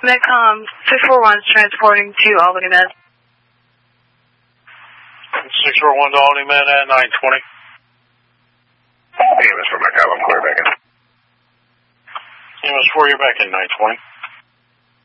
Medcom 641 is transporting to Albany Med. 641 to Albany Med at 920. EMS for Medcom, I'm clear back in. EMS 4, you're back in 920.